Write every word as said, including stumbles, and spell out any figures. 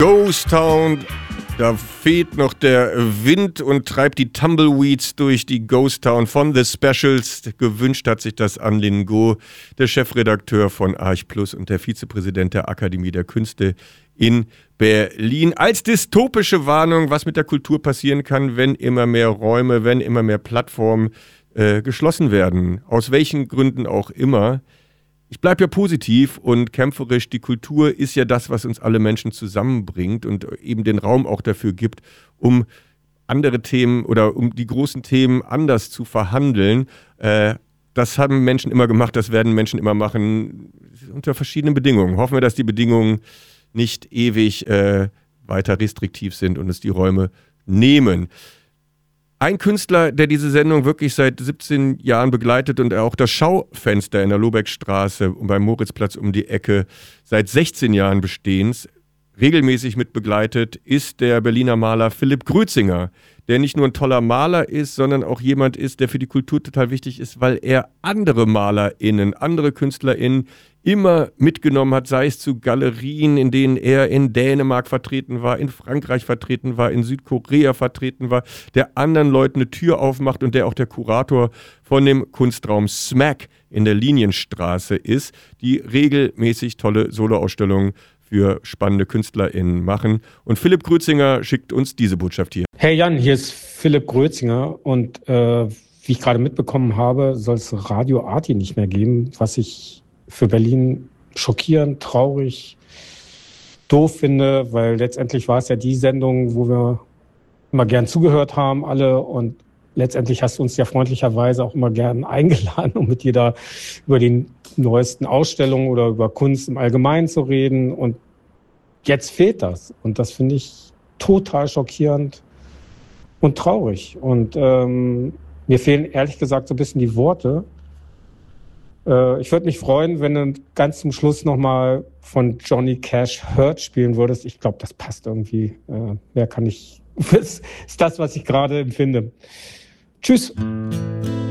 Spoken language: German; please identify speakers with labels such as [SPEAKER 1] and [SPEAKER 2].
[SPEAKER 1] Ghost Town. Da fehlt noch der Wind und treibt die Tumbleweeds durch die Ghost Town von The Specials. Gewünscht hat sich das An Lin Go, der Chefredakteur von Arch Plus und der Vizepräsident der Akademie der Künste in Berlin. Als dystopische Warnung, was mit der Kultur passieren kann, wenn immer mehr Räume, wenn immer mehr Plattformen äh, geschlossen werden. Aus welchen Gründen auch immer. Ich bleibe ja positiv und kämpferisch. Die Kultur ist ja das, was uns alle Menschen zusammenbringt und eben den Raum auch dafür gibt, um andere Themen oder um die großen Themen anders zu verhandeln. Äh, das haben Menschen immer gemacht, das werden Menschen immer machen, unter verschiedenen Bedingungen. Hoffen wir, dass die Bedingungen nicht ewig äh, weiter restriktiv sind und es die Räume nehmen. Ein Künstler, der diese Sendung wirklich seit siebzehn Jahren begleitet und auch das Schaufenster in der Lobeckstraße und beim Moritzplatz um die Ecke seit sechzehn Jahren Bestehens regelmäßig mit begleitet, ist der Berliner Maler Philipp Grötzinger, der nicht nur ein toller Maler ist, sondern auch jemand ist, der für die Kultur total wichtig ist, weil er andere MalerInnen, andere KünstlerInnen immer mitgenommen hat, sei es zu Galerien, in denen er in Dänemark vertreten war, in Frankreich vertreten war, in Südkorea vertreten war, der anderen Leuten eine Tür aufmacht und der auch der Kurator von dem Kunstraum Smack in der Linienstraße ist, die regelmäßig tolle Soloausstellungen für spannende KünstlerInnen machen. Und Philipp Grötzinger schickt uns diese Botschaft hier.
[SPEAKER 2] Hey Jan, hier ist Philipp Grötzinger und äh, wie ich gerade mitbekommen habe, soll es Radio Arti nicht mehr geben, was ich für Berlin schockierend, traurig, doof finde, weil letztendlich war es ja die Sendung, wo wir immer gern zugehört haben, alle, und letztendlich hast du uns ja freundlicherweise auch immer gern eingeladen, um mit dir da über die neuesten Ausstellungen oder über Kunst im Allgemeinen zu reden, und jetzt fehlt das, und das finde ich total schockierend und traurig, und ähm, mir fehlen ehrlich gesagt so ein bisschen die Worte. Ich würde mich freuen, wenn du ganz zum Schluss nochmal von Johnny Cash Hurt spielen würdest. Ich glaube, das passt irgendwie. Äh, mehr kann ich. Das ist das, was ich gerade empfinde. Tschüss.